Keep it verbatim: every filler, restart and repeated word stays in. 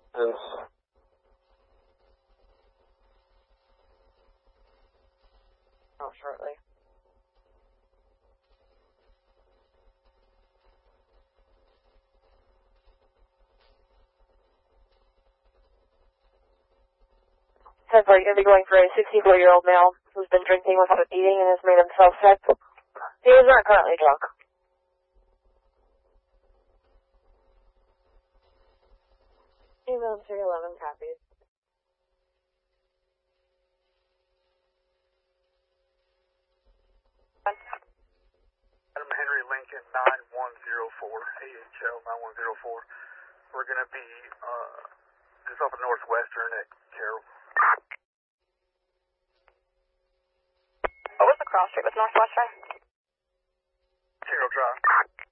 Yes. Oh, shortly. ten four, you're going to be going for a sixty-four-year-old male who's been drinking without eating and has made himself sick. He is not currently drunk. Email three eleven copies. Adam Henry Lincoln nine one zero four, A H L nine one zero four. We're going to be uh, just off of Northwestern at Carroll. What was the cross street with Northwestern? Carroll Drive.